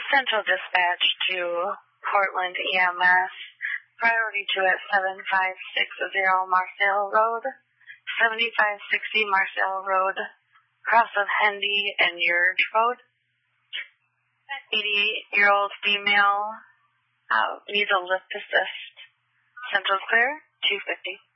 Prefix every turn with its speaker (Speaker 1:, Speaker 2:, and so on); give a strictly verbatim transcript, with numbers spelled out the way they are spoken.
Speaker 1: Central Dispatch to Portland E M S. Priority two at seven five six zero Marcel Road, seventy-five sixty Marcel Road, cross of Hendy and Yurge Road. eighty-eight-year-old female uh, needs a lift assist. Central clear, two fifty.